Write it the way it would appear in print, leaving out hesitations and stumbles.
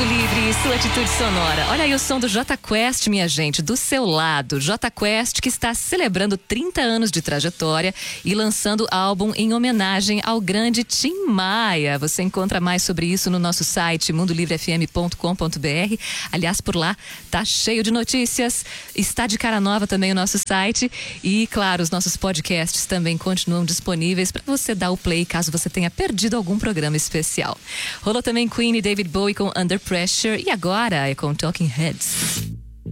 Mundo Livre, sua atitude sonora. Olha aí o som do Jota Quest, minha gente, do seu lado. Jota Quest, que está celebrando 30 anos de trajetória e lançando álbum em homenagem ao grande Tim Maia. Você encontra mais sobre isso no nosso site mundolivrefm.com.br. Aliás, por lá tá cheio de notícias. Está de cara nova também o nosso site. E, claro, os nossos podcasts também continuam disponíveis para você dar o play caso você tenha perdido algum programa especial. Rolou também Queen e David Bowie com Under Pressure, e agora é com Talking Heads.